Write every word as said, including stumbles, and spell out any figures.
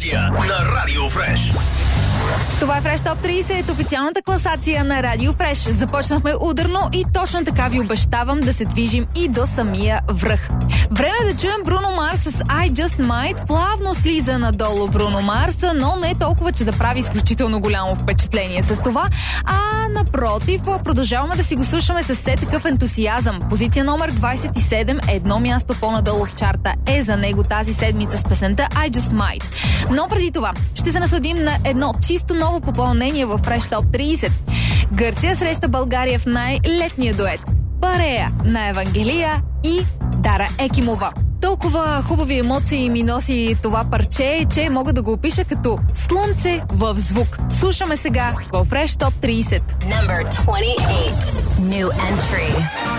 класация на Радио Фреш. Това е Фреш Топ трийсет, официалната класация на Радио Фреш. Започнахме ударно и точно така ви обещавам да се движим и до самия връх. Време да чуем Бруно Марс с I Just Might. Плавно слиза надолу Бруно Марс, но не толкова, че да прави изключително голямо впечатление с това, а напротив, продължаваме да си го слушаме с все такъв ентусиазъм. Позиция номер двайсет и седем, едно място по-надолу в чарта е за него тази седмица с песента I Just Might. Но преди това ще се насладим на едно чисто ново попълнение в Фреш Топ трийсет. Гърция среща България в най-летния дует. Парея на Евангелия и Дара Екимова. Толкова хубави емоции ми носи това парче, че мога да го опиша като слънце в звук. Слушаме сега в Фреш Топ трийсет. Number twenty-eight. New entry.